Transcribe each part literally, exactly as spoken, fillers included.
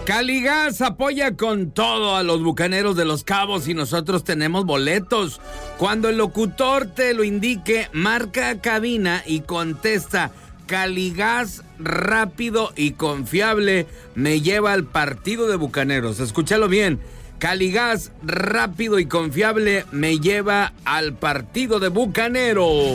Caligas apoya con todo a los Bucaneros de Los Cabos y nosotros tenemos boletos. Cuando el locutor te lo indique, marca cabina y contesta: Caligas rápido y confiable me lleva al partido de Bucaneros. Escúchalo bien. Caligas rápido y confiable me lleva al partido de Bucaneros.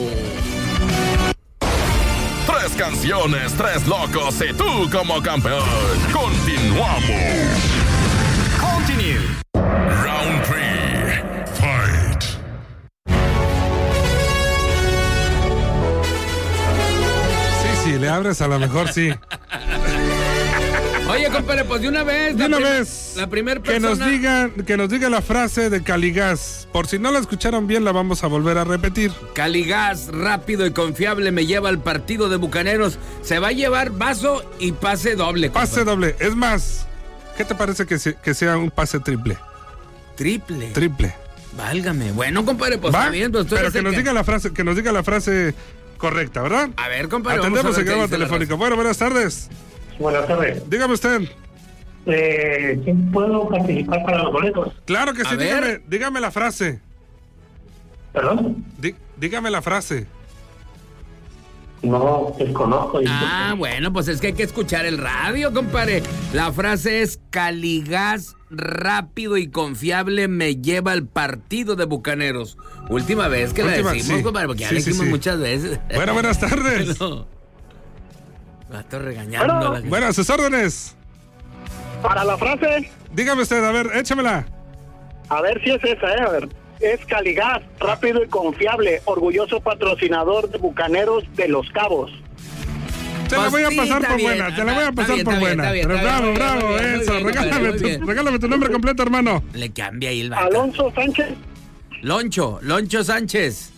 Tres canciones, tres locos y tú como campeón. Continuamos. Continue. Round three. Fight. Sí, sí, le abres a lo mejor sí. Oye, compadre, pues de una vez. De una prim- vez. La primera Que persona. nos digan, que nos diga la frase de Caligas. Por si no la escucharon bien, la vamos a volver a repetir. Caligas rápido y confiable me lleva al partido de Bucaneros. Se va a llevar vaso y pase doble, compadre. Pase doble. Es más, ¿qué te parece que, se- que sea un pase triple? Triple. Triple. Válgame. Bueno, compadre, pues ¿Va? está bien. Pues tú Pero eres que el nos que- diga la frase, que nos diga la frase correcta, ¿verdad? A ver, compadre. Atendemos vamos a el ver qué llamado dice la telefónico. Bueno, buenas tardes. Buenas tardes. Dígame usted. Eh, ¿sí ¿Puedo participar para los boletos? Claro que A sí, ver. dígame, dígame la frase. ¿Perdón? Dí- dígame la frase. No, desconozco. Ah, bueno, pues es que hay que escuchar el radio, compadre. La frase es: Caligas rápido y confiable me lleva al partido de Bucaneros. Última vez que Última, la decimos, sí. compadre, porque ya Sí, la sí, dijimos sí. muchas veces. Bueno, buenas tardes. No. Va a estar regañando a la gente. Bueno, sus órdenes. Para la frase, Dígame usted, a ver, échamela. a ver si es esa, ¿eh? A ver. Es Caligas, rápido y confiable, orgulloso patrocinador de Bucaneros de Los Cabos. Te la Pues voy a sí, pasar está por bien. buena, te la voy a Está pasar bien, por está bien, buena. está bien, Pero está bravo, bien, muy bravo, bien, muy eso. bien, compadre, Regálame muy tu, bien. regálame tu nombre completo, hermano. Le cambia ahí el vato. Alonso Sánchez. Loncho, Loncho Sánchez.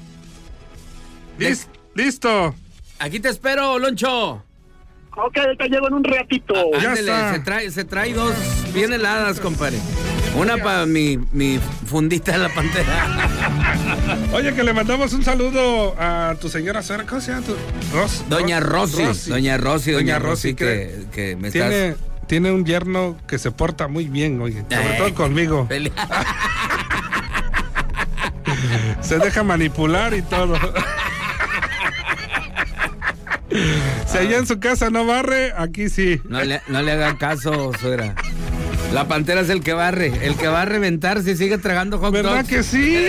Lis- Listo. Aquí te espero, Loncho. Ok, te llevo en un ratito. Ya Ándele, está. se trae, se trae dos bien heladas, compadre. Una para mi, mi fundita de la pantera. Oye, que le mandamos un saludo a tu señora suegra. ¿Cómo se llama tu? Ros, Doña Ros- Rosy, Doña Rosy, Doña Doña Rosy, Rosy, que, que me Tiene, estás... tiene un yerno que se porta muy bien, oye. Sobre Eh. todo conmigo. pelea- Se deja manipular y todo. Si allá en su casa no barre, aquí sí. No le, no le haga caso, suegra. La pantera es el que barre. El que va a reventar si sigue tragando hot ¿Verdad dogs. que sí?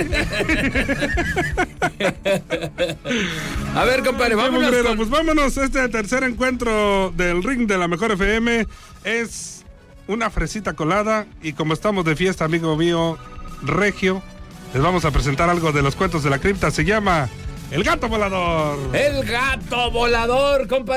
A ver, compadre, Qué vámonos mugrero. con... Pues vámonos, este tercer encuentro del ring de la Mejor F M es una fresita colada y como estamos de fiesta, amigo mío, Regio, les vamos a presentar algo de los cuentos de la cripta, se llama El Gato Volador. El gato volador, compadre.